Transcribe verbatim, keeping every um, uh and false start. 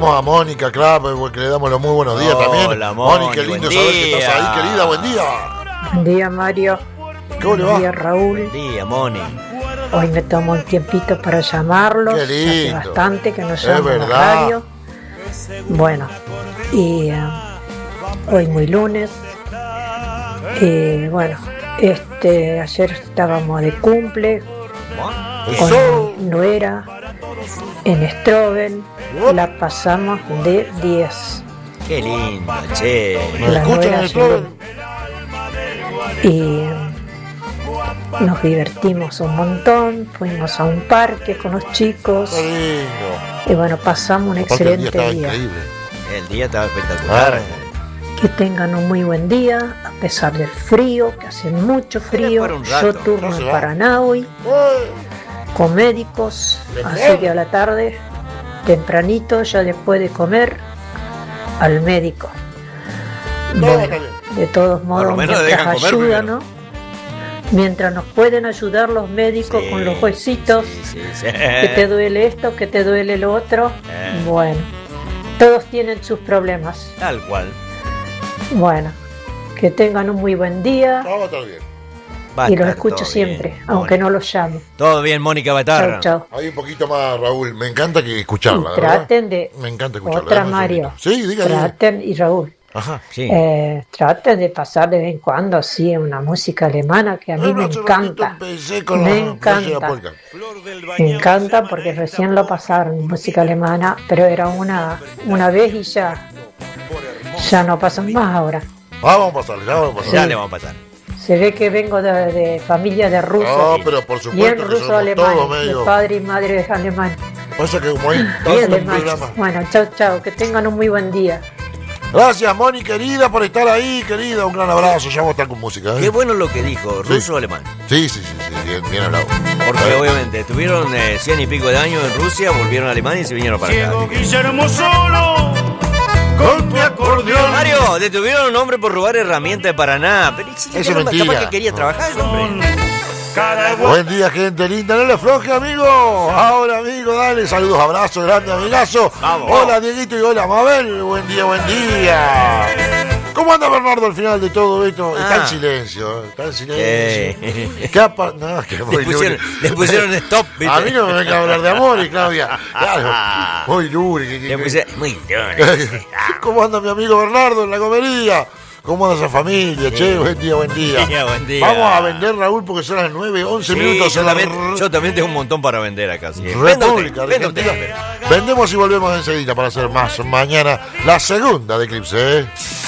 Saludamos a Mónica Clap, que le damos los muy buenos días. Hola, también. Moni, Moni, qué lindo buen saber que día. estás ahí, querida. Buen día. Buen día, Mario. ¿Cómo le va? Buen día, Raúl. Buen día, Moni. Hoy me tomo un tiempito para llamarlos. Qué lindo. Hace bastante que nos Es llaman a la verdad. radio. Bueno, y eh, hoy muy lunes. Y bueno, este ayer estábamos de cumple Eso. con mi nuera en Stroben. La pasamos de diez. Qué lindo, che. ¿Me La escuchan en nuera el club? y nos divertimos un montón, fuimos a un parque con los chicos Qué lindo. y bueno, pasamos un Aparte, el día excelente estaba día. increíble. El día estaba espectacular. Ah. Que tengan un muy buen día, a pesar del frío, que hace mucho frío. para un rato, Yo turno no se en va. Paraná hoy, Uy, con médicos, Bien. así que a la tarde, tempranito, ya después de comer, al médico. todo Bueno, está bien. de todos modos, lo menos le mientras dejan comer ayudan, primero. ¿no? Mientras nos pueden ayudar los médicos Sí, con los huesitos, Sí, sí, sí. que te duele esto, que te duele lo otro. Eh. Bueno, todos tienen sus problemas. Tal cual. Bueno, que tengan un muy buen día Todo va a estar bien. Va a y los estar escucho todo siempre, bien, aunque Moni. no los llame. Todo bien, Mónica Batarra. Chau, chau. Hay un poquito más, Raúl. Me encanta que escucharla, Y ¿verdad? traten de Me encanta escucharla. otra, Dame un Mario. segundito. Sí, diga, diga. Traten, y Raúl, Ajá. Sí. eh, traten de pasar de vez en cuando así una música alemana que a mí Bueno, me hace ratito encanta. empecé con Me la encanta. música polka. Me encanta porque recién lo pasaron, música alemana, pero era una, una vez y ya, ya no pasan más ahora. Ah, vamos a pasar, ya vamos a pasar. Ya le vamos a pasar. Se ve que vengo de, de familia de rusos, No, pero por bien supuesto que ruso somos alemán, todos de medio. padre y madre alemán. Pasa que como hay Bien tantos alemán. programas. Bueno, chao, chao, que tengan un muy buen día. Gracias, Moni, querida, por estar ahí, querida. Un gran abrazo. Ya vamos a estar con música. ¿eh? Qué bueno lo que dijo, Sí. ruso-alemán. Sí, sí, sí, sí, bien, bien hablado. Porque obviamente tuvieron eh, cien y pico de años en Rusia, volvieron a Alemania y se vinieron para acá. Ciego Guillermo solo con tu acordeón. Mario, detuvieron a un hombre por robar herramientas de Paraná. Pero si Eso es caramba, mentira. capaz que quería trabajar el hombre. Cada Buen día, gente linda. No le afloje, amigo. Ahora, amigo, dale. Saludos, abrazos, grande amigazo. Vamos. Hola, Dieguito y hola, Mabel. Buen día, buen día. ¿Cómo anda Bernardo al final de todo esto? Está en Ah. silencio, ¿eh? Está en silencio. Eh. ¿Qué ha pa- No, que Le muy pusieron, lúbrico. le pusieron stop, ¿viste? A mí no me venga a hablar de amor, Claudia. Claro, muy lúbrico. Le pusieron... Muy bien. ¿Cómo anda mi amigo Bernardo en la comería? ¿Cómo anda esa familia? Che, buen día, buen día. Buen día, buen día. Vamos a vender, Raúl, porque son las nueve, once Sí, minutos yo, en la también, yo también tengo un montón para vender acá. Sí. Venda República usted, venda Argentina. usted. Vendemos y volvemos enseguida para hacer más mañana la segunda de Eclipse, ¿eh?